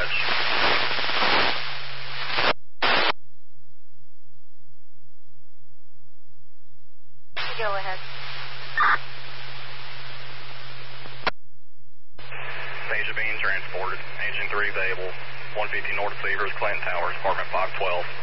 badge. Go ahead. Asia being transported. Agent 3 available. 150 North Cedars, Clinton Towers, apartment 512.